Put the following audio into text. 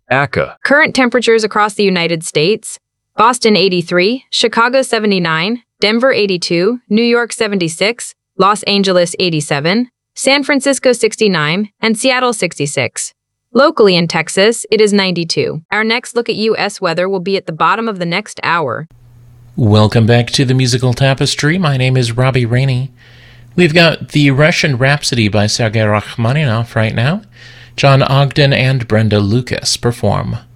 ACCA. Current temperatures across the United States: Boston 83, Chicago 79, Denver 82, New York 76, Los Angeles 87, San Francisco 69, and Seattle 66. Locally in Texas, it is 92. Our next look at U.S. weather will be at the bottom of the next hour. Welcome back to the Musical Tapestry. My name is Robbie Rainey. We've got the Russian Rhapsody by Sergei Rachmaninoff right now. John Ogden and Brenda Lucas perform.